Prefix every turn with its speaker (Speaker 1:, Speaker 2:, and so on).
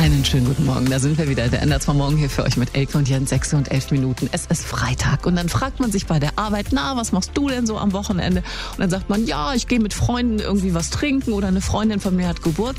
Speaker 1: Einen schönen guten Morgen, da sind wir wieder. Der NDR 2 Morgen hier für euch mit Elke und Jens, 6 und 11 Minuten. Es ist Freitag und dann fragt man sich bei der Arbeit, was machst du denn so am Wochenende? Und dann sagt man, ja, ich gehe mit Freunden irgendwie was trinken oder eine Freundin von mir hat Geburtstag.